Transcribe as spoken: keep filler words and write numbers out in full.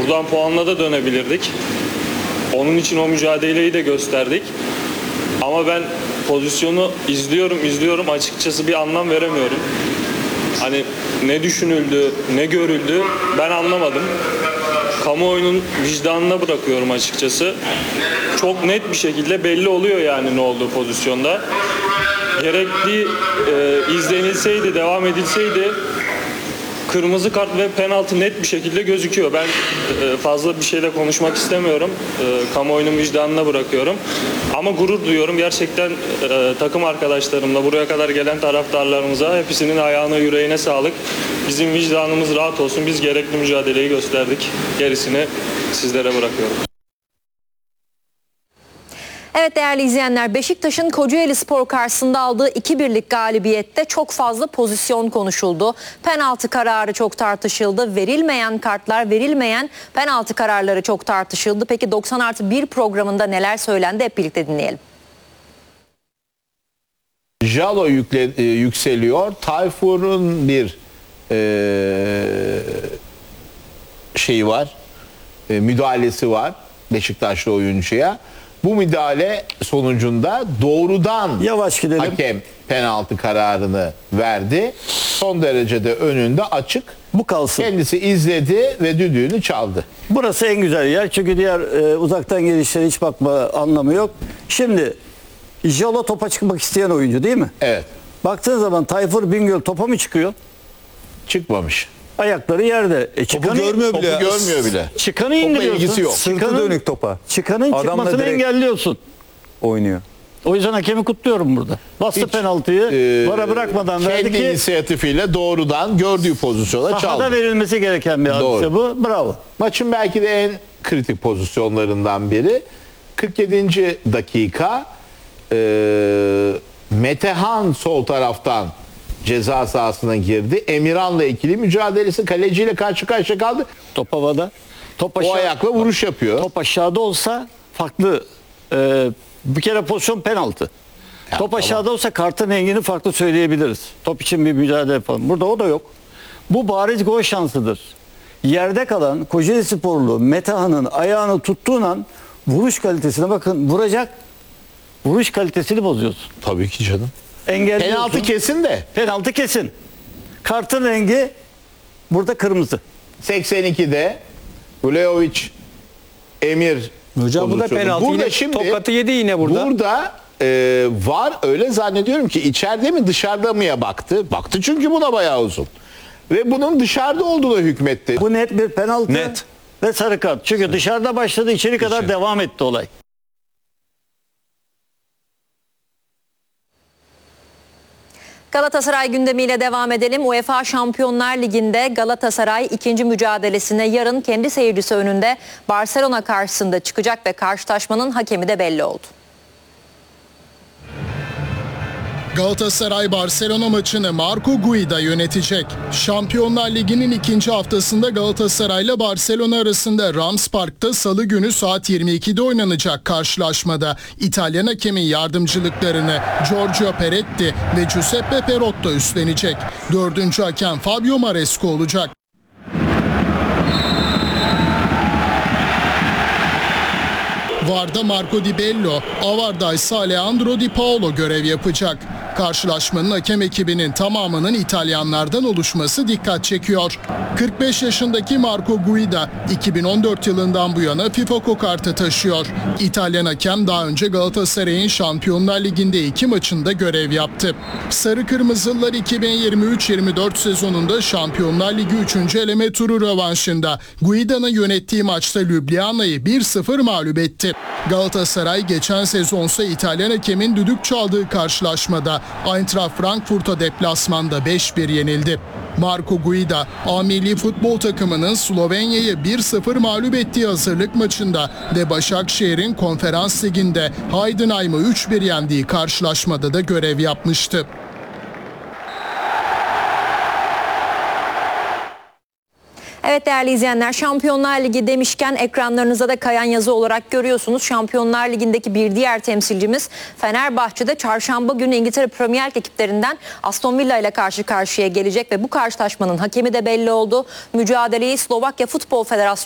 buradan puanla da dönebilirdik. Onun için o mücadeleyi de gösterdik. Ama ben pozisyonu izliyorum, izliyorum. Açıkçası bir anlam veremiyorum. Hani ne düşünüldü, ne görüldü ben anlamadım. Kamuoyunun vicdanına bırakıyorum açıkçası. Çok net bir şekilde belli oluyor yani ne olduğu pozisyonda. Gerekli e, izlenilseydi, devam edilseydi kırmızı kart ve penaltı net bir şekilde gözüküyor. Ben e, fazla bir şeyle konuşmak istemiyorum. E, kamuoyunun vicdanına bırakıyorum. Ama gurur duyuyorum. Gerçekten e, takım arkadaşlarımla, buraya kadar gelen taraftarlarımıza hepsinin ayağına, yüreğine sağlık. Bizim vicdanımız rahat olsun. Biz gerekli mücadeleyi gösterdik. Gerisini sizlere bırakıyorum. Evet değerli izleyenler, Beşiktaş'ın Kocaelispor karşısında aldığı iki birlik galibiyette çok fazla pozisyon konuşuldu. Penaltı kararı çok tartışıldı. Verilmeyen kartlar, verilmeyen penaltı kararları çok tartışıldı. Peki doksan artı bir programında neler söylendi, hep birlikte dinleyelim. Jalo yükle, e, yükseliyor. Tayfur'un bir e, şeyi var, e, müdahalesi var Beşiktaşlı oyuncuya. Bu müdahale sonucunda doğrudan yavaş gidelim. Hakem penaltı kararını verdi. Son derecede önünde açık. Bu kalsın. Kendisi izledi ve düdüğünü çaldı. Burası en güzel yer. Çünkü diğer e, uzaktan gelişlere hiç bakma anlamı yok. Şimdi Jalo topa çıkmak isteyen oyuncu değil mi? Evet. Baktığın zaman Tayfur Bingöl topa mı çıkıyor? Çıkmamış. Ayakları yerde. E, Topu görmüyor Topu bile. görmüyor bile. Çıkanı Topla indiriyorsun. ilgisi yok. Sırtı Çıkanın, dönük topa. çıkanın Adamla çıkmasını direkt engelliyorsun. oynuyor. O yüzden hakemi kutluyorum burada. Bastı Hiç, penaltıyı. e, Vara bırakmadan verdi kendi ki inisiyatifiyle doğrudan gördüğü pozisyona sahada çaldı. verilmesi gereken bir hadise Doğru. bu. Bravo. Maçın belki de en kritik pozisyonlarından biri. kırk yedinci dakika e, Metehan sol taraftan ceza sahasına girdi. Emirhan'la ikili mücadelesi, kaleciyle karşı karşıya kaldı. Top havada. Top aşağı, O ayakla vuruş yapıyor. Top aşağıda olsa farklı. Ee, bir kere pozisyon penaltı. Ya, top tamam. aşağıda olsa kartın rengini farklı söyleyebiliriz. Top için bir mücadele yapalım. Burada o da yok. Bu bariz gol şansıdır. Yerde kalan Kocaelisporlu Metehan'ın ayağını tuttuğun an vuruş kalitesine bakın, vuracak. Vuruş kalitesini bozuyorsun. Tabii ki canım. Engelliyorsun. Penaltı kesin de. Penaltı kesin. Kartın rengi burada kırmızı. seksen ikide Vlahovic Emir Hocam bu da pozisyonu. penaltı. Burada Yine şimdi tokatı yedi yine burada. Burada e, var öyle zannediyorum ki içeride mi dışarıda mıya baktı. Baktı çünkü buna bayağı uzun. Ve bunun dışarıda olduğuna hükmetti. Bu net bir penaltı. Net. Ve sarı kart. Çünkü dışarıda başladı, içeri kadar İçeri. devam etti olay. Galatasaray gündemiyle devam edelim. UEFA Şampiyonlar Ligi'nde Galatasaray ikinci mücadelesine yarın kendi seyircisi önünde Barcelona karşısında çıkacak ve karşılaşmanın hakemi de belli oldu. Galatasaray Barcelona maçını Marco Guida yönetecek. Şampiyonlar Ligi'nin ikinci haftasında Galatasaray ile Barcelona arasında Rams Park'ta Salı günü saat yirmi ikide oynanacak karşılaşmada İtalyan hakemin yardımcılıklarını Giorgio Peretti ve Giuseppe Perotto üstlenecek. Dördüncü hakem Fabio Maresco olacak. VAR'da Marco Di Bello, A V R'da ise Alejandro Di Paolo görev yapacak. Karşılaşmanın hakem ekibinin tamamının İtalyanlardan oluşması dikkat çekiyor. kırk beş yaşındaki Marco Guida iki bin on dört yılından bu yana FIFA kokartı taşıyor. İtalyan hakem daha önce Galatasaray'ın Şampiyonlar Ligi'nde iki maçında görev yaptı. Sarı Kırmızılılar iki bin yirmi üç yirmi dört sezonunda Şampiyonlar Ligi üçüncü eleme turu rövanşında Guida'nın yönettiği maçta Ljubljana'yı bir sıfır mağlup etti. Galatasaray geçen sezonsa İtalyan hakemin düdük çaldığı karşılaşmada Eintracht Frankfurt'a deplasmanda beş bir yenildi. Marco Guida, A milli futbol takımının Slovenya'yı bir sıfır mağlup ettiği hazırlık maçında ve Başakşehir'in Konferans Ligi'nde Heidenheim'ı üç bir yendiği karşılaşmada da görev yapmıştı. Evet değerli izleyenler, Şampiyonlar Ligi demişken ekranlarınıza da kayan yazı olarak görüyorsunuz. Şampiyonlar Ligi'ndeki bir diğer temsilcimiz Fenerbahçe'de çarşamba günü İngiltere Premier Lig ekiplerinden Aston Villa ile karşı karşıya gelecek ve bu karşılaşmanın hakemi de belli oldu. Mücadeleyi Slovakya Futbol Federasyonu